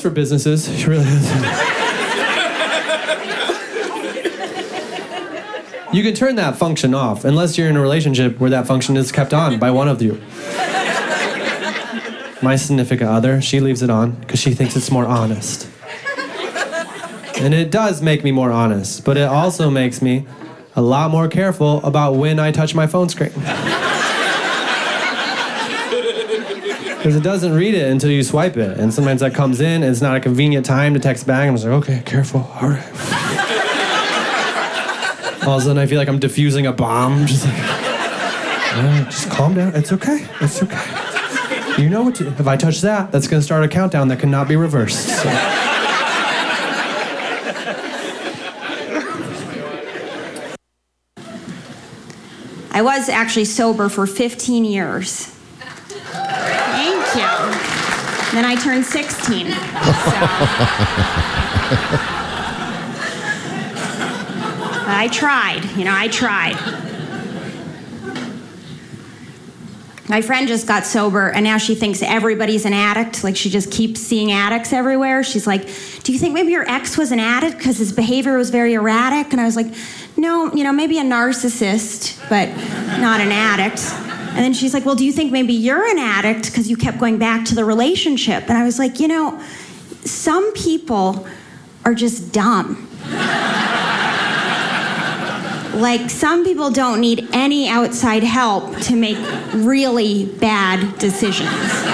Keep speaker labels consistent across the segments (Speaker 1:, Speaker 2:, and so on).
Speaker 1: for businesses. It really is. You can turn that function off unless you're in a relationship where that function is kept on by one of you. My significant other, she leaves it on because she thinks it's more honest. And it does make me more honest, but it also makes me a lot more careful about when I touch my phone screen. Because it doesn't read it until you swipe it. And sometimes that comes in and it's not a convenient time to text back. I'm just like, okay, careful, all right. All of a sudden I feel like I'm defusing a bomb. Just like, just calm down, it's okay, it's okay. You know what to, if I touch that, that's gonna start a countdown that cannot be reversed. So.
Speaker 2: I was actually sober for 15 years. Thank you. Then I turned 16. I tried, I tried. My friend just got sober, and now she thinks everybody's an addict. Like, she just keeps seeing addicts everywhere. She's like, do you think maybe your ex was an addict because his behavior was very erratic? And I was like, no, maybe a narcissist, but not an addict. And then she's like, well, do you think maybe you're an addict because you kept going back to the relationship? And I was like, some people are just dumb. Like, some people don't need any outside help to make really bad decisions.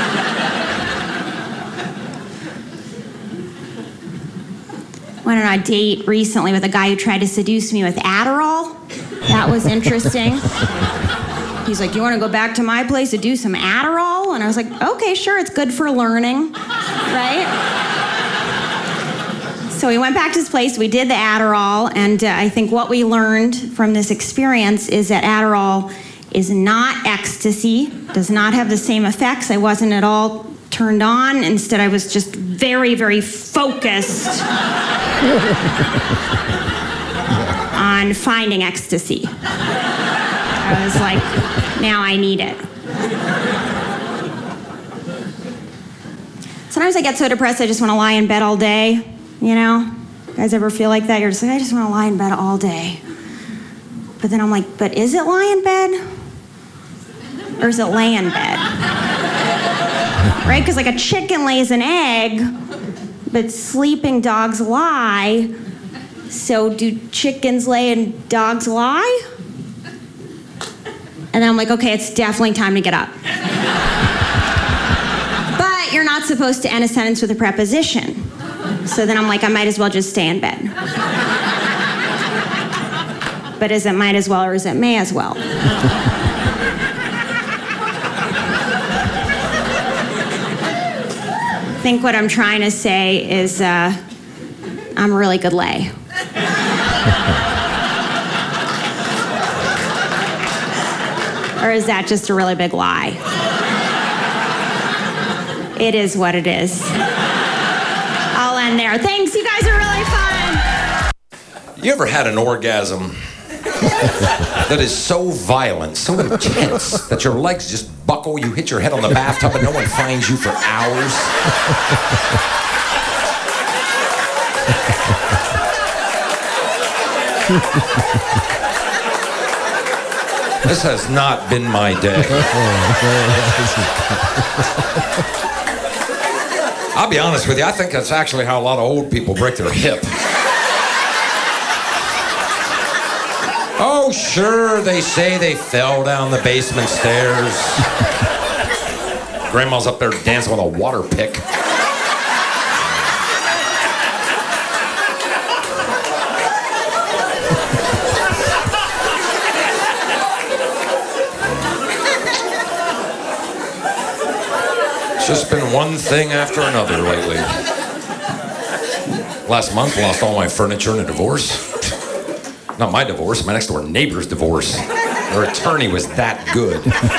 Speaker 2: Went on a date recently with a guy who tried to seduce me with Adderall. That was interesting. He's like, do you want to go back to my place to do some Adderall? And I was like, okay, sure, it's good for learning, right? So we went back to his place, we did the Adderall, and I think what we learned from this experience is that Adderall is not ecstasy, does not have the same effects. I wasn't at all turned on. Instead, I was just very, very focused on finding ecstasy. I was like, now I need it. Sometimes I get so depressed I just want to lie in bed all day. You guys ever feel like that? You're just like, I just want to lie in bed all day. But then I'm like, but is it lie in bed? Or is it lay in bed? Right? Because like a chicken lays an egg, but sleeping dogs lie. So do chickens lay and dogs lie? And then I'm like, okay, it's definitely time to get up. But you're not supposed to end a sentence with a preposition. So then I'm like, I might as well just stay in bed. But is it might as well or is it may as well? I think what I'm trying to say is I'm a really good lay. Or is that just a really big lie? It is what it is. I'll end there. Thanks, you guys are really fun.
Speaker 3: You ever had an orgasm that is so violent, so intense, that your legs just buckle, you hit your head on the bathtub and no one finds you for hours? This has not been my day. I'll be honest with you, I think that's actually how a lot of old people break their hip. Oh, sure, they say they fell down the basement stairs. Grandma's up there dancing with a water pick. Just been one thing after another lately. Last month, lost all my furniture in a divorce. Not my divorce, my next door neighbor's divorce. Their attorney was that good.